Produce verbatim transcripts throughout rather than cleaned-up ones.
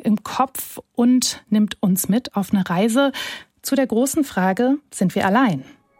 im Kopf und nimmt uns mit auf eine Reise zu der großen Frage, sind wir allein?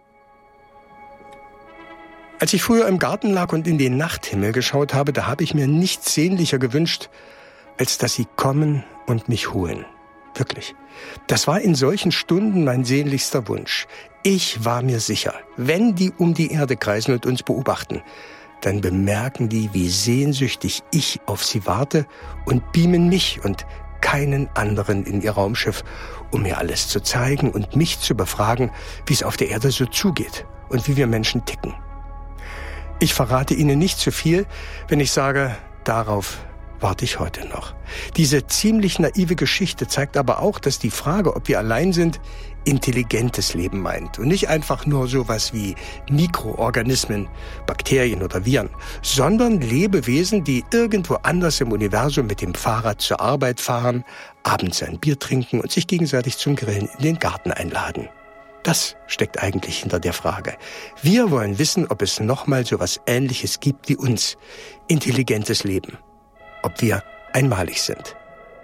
Als ich früher im Garten lag und in den Nachthimmel geschaut habe, da habe ich mir nichts sehnlicher gewünscht, als dass sie kommen und mich holen. Wirklich. Das war in solchen Stunden mein sehnlichster Wunsch. Ich war mir sicher, wenn die um die Erde kreisen und uns beobachten, dann bemerken die, wie sehnsüchtig ich auf sie warte und beamen mich und keinen anderen in ihr Raumschiff, um mir alles zu zeigen und mich zu befragen, wie es auf der Erde so zugeht und wie wir Menschen ticken. Ich verrate Ihnen nicht zu viel, wenn ich sage, darauf warte ich heute noch. Diese ziemlich naive Geschichte zeigt aber auch, dass die Frage, ob wir allein sind, intelligentes Leben meint und nicht einfach nur sowas wie Mikroorganismen, Bakterien oder Viren, sondern Lebewesen, die irgendwo anders im Universum mit dem Fahrrad zur Arbeit fahren, abends ein Bier trinken und sich gegenseitig zum Grillen in den Garten einladen. Das steckt eigentlich hinter der Frage. Wir wollen wissen, ob es nochmal so was Ähnliches gibt wie uns, intelligentes Leben. Ob wir einmalig sind.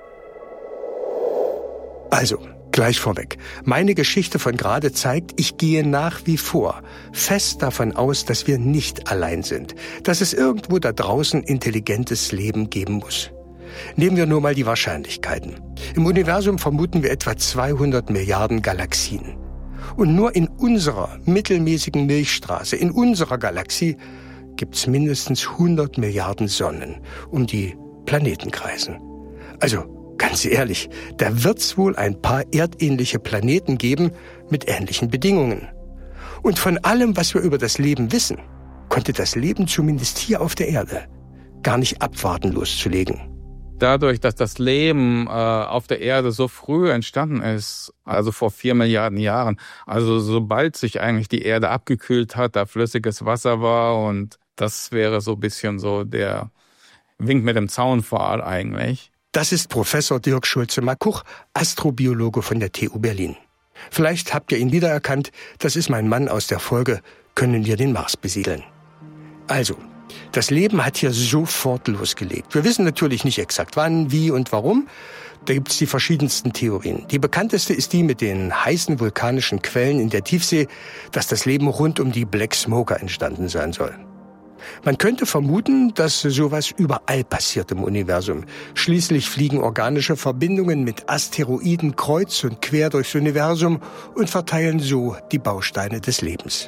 Also, gleich vorweg. Meine Geschichte von gerade zeigt, ich gehe nach wie vor fest davon aus, dass wir nicht allein sind. Dass es irgendwo da draußen intelligentes Leben geben muss. Nehmen wir nur mal die Wahrscheinlichkeiten. Im Universum vermuten wir etwa zweihundert Milliarden Galaxien. Und nur in unserer mittelmäßigen Milchstraße, in unserer Galaxie, gibt's mindestens hundert Milliarden Sonnen, um die Planeten kreisen. Also, ganz ehrlich, da wird's wohl ein paar erdähnliche Planeten geben mit ähnlichen Bedingungen. Und von allem, was wir über das Leben wissen, konnte das Leben zumindest hier auf der Erde gar nicht abwarten, loszulegen. Dadurch, dass das Leben äh, auf der Erde so früh entstanden ist, also vor vier Milliarden Jahren, also sobald sich eigentlich die Erde abgekühlt hat, da flüssiges Wasser war, und das wäre so ein bisschen so der Wink mit dem Zaunpfahl eigentlich. Das ist Professor Dirk Schulze-Markuch, Astrobiologe von der T U Berlin. Vielleicht habt ihr ihn wiedererkannt, das ist mein Mann aus der Folge Können wir den Mars besiedeln? Also, das Leben hat hier sofort losgelegt. Wir wissen natürlich nicht exakt wann, wie und warum. Da gibt's die verschiedensten Theorien. Die bekannteste ist die mit den heißen vulkanischen Quellen in der Tiefsee, dass das Leben rund um die Black Smoker entstanden sein soll. Man könnte vermuten, dass sowas überall passiert im Universum. Schließlich fliegen organische Verbindungen mit Asteroiden kreuz und quer durchs Universum und verteilen so die Bausteine des Lebens.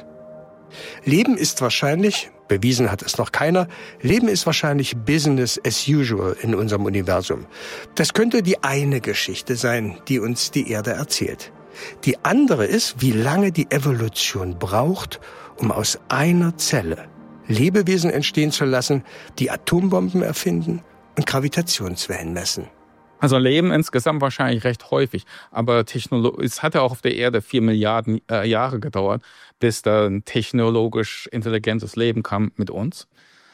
Leben ist wahrscheinlich, bewiesen hat es noch keiner, Leben ist wahrscheinlich Business as usual in unserem Universum. Das könnte die eine Geschichte sein, die uns die Erde erzählt. Die andere ist, wie lange die Evolution braucht, um aus einer Zelle Lebewesen entstehen zu lassen, die Atombomben erfinden und Gravitationswellen messen. Also Leben insgesamt wahrscheinlich recht häufig, aber Technolo- es hat ja auch auf der Erde vier Milliarden äh, Jahre gedauert, bis da ein technologisch intelligentes Leben kam mit uns.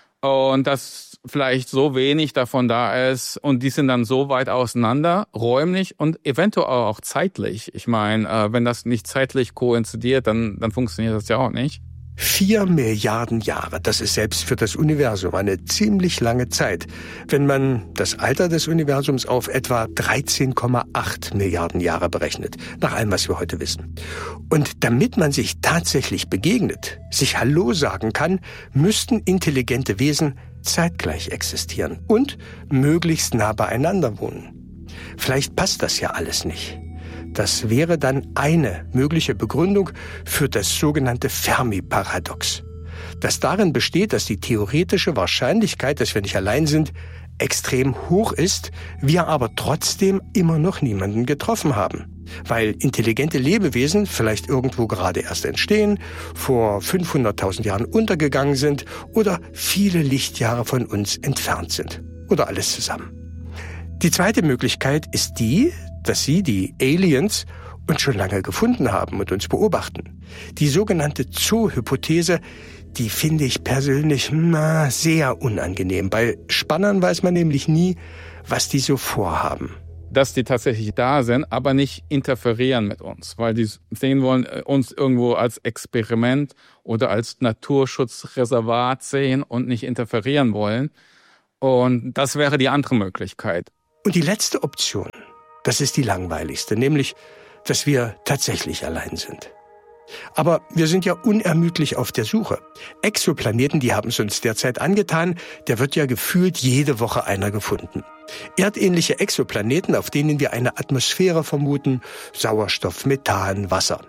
Und dass vielleicht so wenig davon da ist, und die sind dann so weit auseinander, räumlich und eventuell auch zeitlich. Ich meine, äh, wenn das nicht zeitlich koinzidiert, dann, dann funktioniert das ja auch nicht. Vier Milliarden Jahre, das ist selbst für das Universum eine ziemlich lange Zeit, wenn man das Alter des Universums auf etwa dreizehn Komma acht Milliarden Jahre berechnet, nach allem, was wir heute wissen. Und damit man sich tatsächlich begegnet, sich Hallo sagen kann, müssten intelligente Wesen zeitgleich existieren und möglichst nah beieinander wohnen. Vielleicht passt das ja alles nicht. Das wäre dann eine mögliche Begründung für das sogenannte Fermi-Paradox, das darin besteht, dass die theoretische Wahrscheinlichkeit, dass wir nicht allein sind, extrem hoch ist, wir aber trotzdem immer noch niemanden getroffen haben, weil intelligente Lebewesen vielleicht irgendwo gerade erst entstehen, vor fünfhunderttausend Jahren untergegangen sind oder viele Lichtjahre von uns entfernt sind oder alles zusammen. Die zweite Möglichkeit ist die, dass sie, die Aliens, uns schon lange gefunden haben und uns beobachten. Die sogenannte Zoo-Hypothese, die finde ich persönlich na, sehr unangenehm. Bei Spannern weiß man nämlich nie, was die so vorhaben. Dass die tatsächlich da sind, aber nicht interferieren mit uns, weil die sehen wollen, uns irgendwo als Experiment oder als Naturschutzreservat sehen und nicht interferieren wollen. Und das wäre die andere Möglichkeit. Und die letzte Option, Das ist die langweiligste, nämlich, dass wir tatsächlich allein sind. Aber wir sind ja unermüdlich auf der Suche. Exoplaneten, die haben es uns derzeit angetan, da wird ja gefühlt jede Woche einer gefunden. Erdähnliche Exoplaneten, auf denen wir eine Atmosphäre vermuten, Sauerstoff, Methan, Wasser.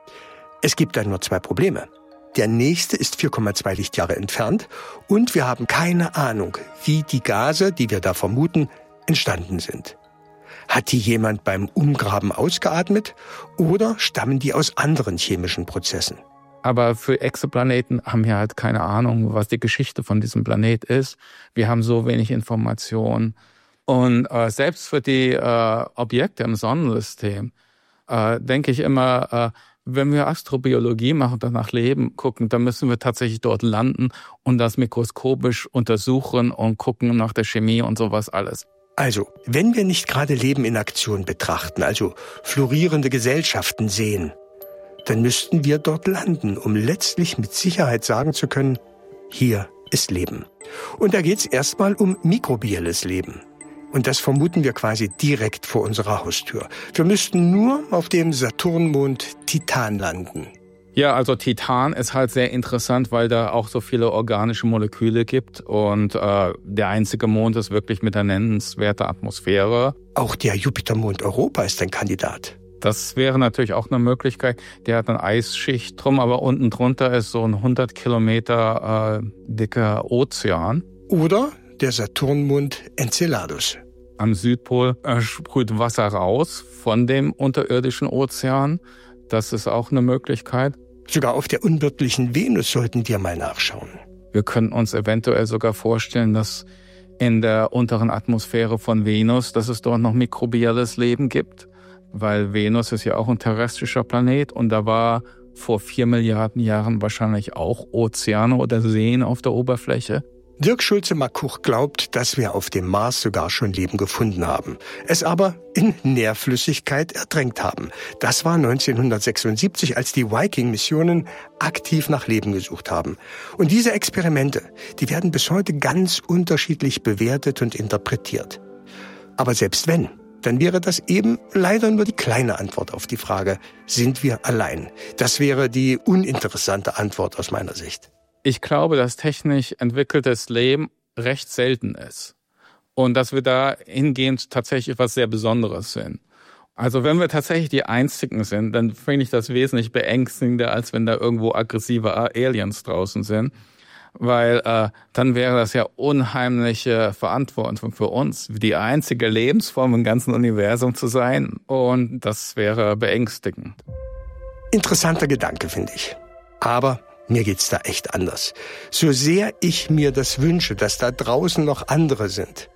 Es gibt dann nur zwei Probleme. Der nächste ist vier Komma zwei Lichtjahre entfernt und wir haben keine Ahnung, wie die Gase, die wir da vermuten, entstanden sind. Hat die jemand beim Umgraben ausgeatmet oder stammen die aus anderen chemischen Prozessen? Aber für Exoplaneten haben wir halt keine Ahnung, was die Geschichte von diesem Planet ist. Wir haben so wenig Informationen. Und äh, selbst für die äh, Objekte im Sonnensystem äh, denke ich immer, äh, wenn wir Astrobiologie machen, danach Leben gucken, dann müssen wir tatsächlich dort landen und das mikroskopisch untersuchen und gucken nach der Chemie und sowas alles. Also, wenn wir nicht gerade Leben in Aktion betrachten, also florierende Gesellschaften sehen, dann müssten wir dort landen, um letztlich mit Sicherheit sagen zu können, hier ist Leben. Und da geht's erstmal um mikrobielles Leben. Und das vermuten wir quasi direkt vor unserer Haustür. Wir müssten nur auf dem Saturnmond Titan landen. Ja, also Titan ist halt sehr interessant, weil da auch so viele organische Moleküle gibt und äh, der einzige Mond ist wirklich mit einer nennenswerten Atmosphäre. Auch der Jupitermond Europa ist ein Kandidat. Das wäre natürlich auch eine Möglichkeit. Der hat eine Eisschicht drum, aber unten drunter ist so ein hundert Kilometer äh, dicker Ozean. Oder der Saturnmond Enceladus. Am Südpol äh, sprüht Wasser raus von dem unterirdischen Ozean. Das ist auch eine Möglichkeit. Sogar auf der unwirtlichen Venus sollten wir mal nachschauen. Wir könnten uns eventuell sogar vorstellen, dass in der unteren Atmosphäre von Venus, dass es dort noch mikrobielles Leben gibt. Weil Venus ist ja auch ein terrestrischer Planet und da war vor vier Milliarden Jahren wahrscheinlich auch Ozeane oder Seen auf der Oberfläche. Dirk Schulze-Markuch glaubt, dass wir auf dem Mars sogar schon Leben gefunden haben, es aber in Nährflüssigkeit ertränkt haben. Das war neunzehnhundertsechsundsiebzig, als die Viking-Missionen aktiv nach Leben gesucht haben. Und diese Experimente, die werden bis heute ganz unterschiedlich bewertet und interpretiert. Aber selbst wenn, dann wäre das eben leider nur die kleine Antwort auf die Frage, sind wir allein? Das wäre die uninteressante Antwort aus meiner Sicht. Ich glaube, dass technisch entwickeltes Leben recht selten ist und dass wir da hingehend tatsächlich was sehr Besonderes sind. Also wenn wir tatsächlich die Einzigen sind, dann finde ich das wesentlich beängstigender, als wenn da irgendwo aggressive Aliens draußen sind, weil äh, dann wäre das ja unheimliche Verantwortung für uns, die einzige Lebensform im ganzen Universum zu sein, und das wäre beängstigend. Interessanter Gedanke, finde ich. Aber mir geht's da echt anders. So sehr ich mir das wünsche, dass da draußen noch andere sind.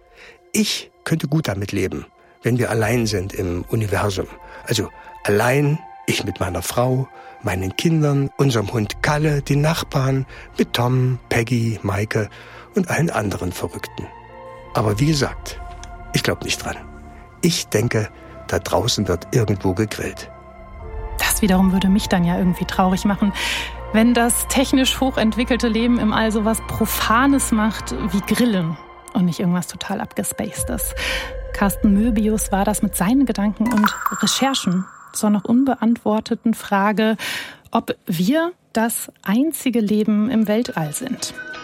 Ich könnte gut damit leben, wenn wir allein sind im Universum. Also allein, ich mit meiner Frau, meinen Kindern, unserem Hund Kalle, den Nachbarn, mit Tom, Peggy, Maike und allen anderen Verrückten. Aber wie gesagt, ich glaube nicht dran. Ich denke, da draußen wird irgendwo gegrillt. Das wiederum würde mich dann ja irgendwie traurig machen, wenn das technisch hochentwickelte Leben im All so was Profanes macht wie Grillen und nicht irgendwas total abgespacedes. Carsten Möbius war das mit seinen Gedanken und Recherchen zur noch unbeantworteten Frage, ob wir das einzige Leben im Weltall sind.